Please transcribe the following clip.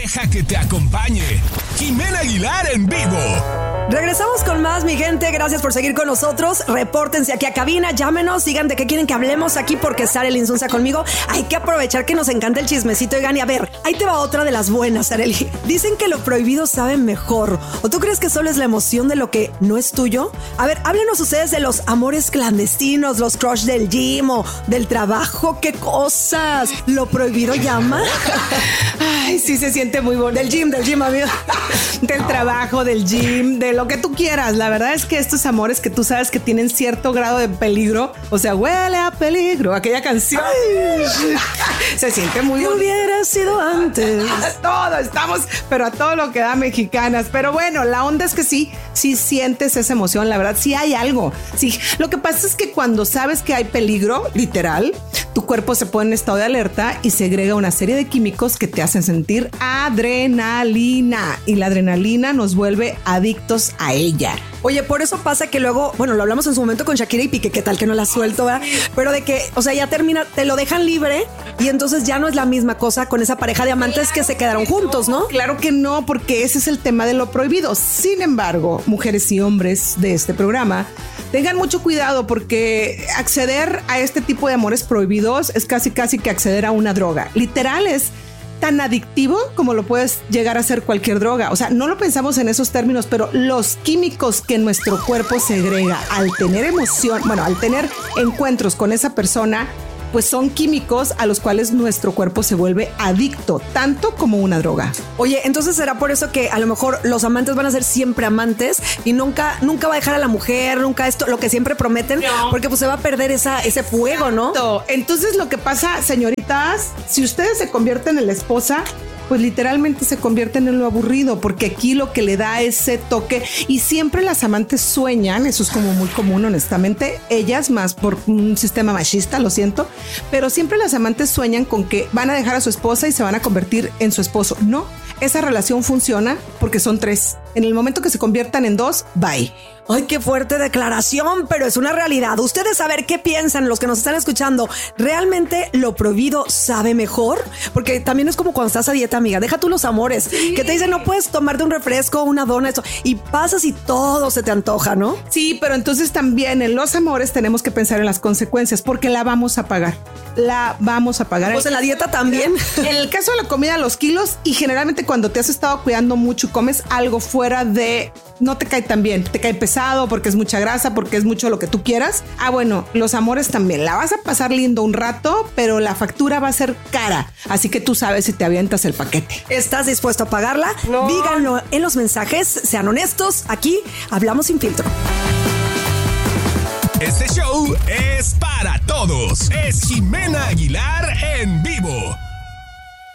Deja que te acompañe Jimena Aguilar en vivo. Regresamos con más, mi gente. Gracias por seguir con nosotros. Repórtense aquí a cabina, llámenos, digan de qué quieren que hablemos aquí porque Sarely Insunza conmigo. Hay que aprovechar que nos encanta el chismecito. Oigan, y a ver, ahí te va otra de las buenas, Sarely. Dicen que lo prohibido sabe mejor. ¿O tú crees que solo es la emoción de lo que no es tuyo? A ver, háblenos ustedes de los amores clandestinos, los crush del gym o del trabajo. ¿Qué cosas? ¿Lo prohibido llama? Ay, sí se siente muy bonito. Del gym, amigo. Del trabajo, del gym, de lo que tú quieras. La verdad es que estos amores que tú sabes que tienen cierto grado de peligro, o sea, huele a peligro, aquella canción. Ay, se siente muy bonito. Hubiera sido antes. Todo, estamos, pero a todo lo que da mexicanas. Pero bueno, la onda es que sí sientes esa emoción, la verdad, sí hay algo. Sí, lo que pasa es que cuando sabes que hay peligro, literal, tu cuerpo se pone en estado de alerta y segrega una serie de químicos que te hacen sentir adrenalina. Y la adrenalina nos vuelve adictos a ella. Oye, por eso pasa que luego, bueno, lo hablamos en su momento con Shakira y Piqué, ¿qué tal que no la suelto, verdad? Pero de que, o sea, ya termina, te lo dejan libre y entonces ya no es la misma cosa con esa pareja de amantes que se quedaron juntos, ¿no? Claro que no, porque ese es el tema de lo prohibido. Sin embargo, mujeres y hombres de este programa, tengan mucho cuidado porque acceder a este tipo de amores prohibidos es casi que acceder a una droga. Literal es tan adictivo como lo puedes llegar a ser cualquier droga. O sea, no lo pensamos en esos términos, pero los químicos que nuestro cuerpo segrega al tener emoción, bueno, al tener encuentros con esa persona, pues son químicos a los cuales nuestro cuerpo se vuelve adicto, tanto como una droga. Oye, entonces será por eso que a lo mejor los amantes van a ser siempre amantes y nunca va a dejar a la mujer, nunca esto, lo que siempre prometen, no. Porque pues se va a perder ese fuego, ¿no? Entonces lo que pasa, señoritas, si ustedes se convierten en la esposa, pues literalmente se convierten en lo aburrido, porque aquí lo que le da ese toque, y siempre las amantes sueñan, eso es como muy común, honestamente, ellas más por un sistema machista, lo siento, pero siempre las amantes sueñan con que van a dejar a su esposa y se van a convertir en su esposo. No, esa relación funciona porque son 3. En el momento que se conviertan en 2, bye. Ay, qué fuerte declaración, pero es una realidad. Ustedes a ver qué piensan, los que nos están escuchando. ¿Realmente lo prohibido sabe mejor? Porque también es como cuando estás a dieta, amiga. Deja tú los amores. Sí. Que te dicen, no puedes tomarte un refresco, una dona, esto. Y pasas y todo se te antoja, ¿no? Sí, pero entonces también en los amores tenemos que pensar en las consecuencias, porque la vamos a pagar. La vamos a pagar. Pues en la dieta también. En el caso de la comida, los kilos, y generalmente cuando te has estado cuidando mucho y comes algo fuera de... no te cae tan bien, te cae pesado porque es mucha grasa, porque es mucho lo que tú quieras. Ah, bueno, los amores también. La vas a pasar lindo un rato, pero la factura va a ser cara. Así que tú sabes si te avientas el paquete. ¿Estás dispuesto a pagarla? No. Díganlo en los mensajes, sean honestos. Aquí hablamos sin filtro. Este show es para todos. Es Jimena Aguilar en vivo.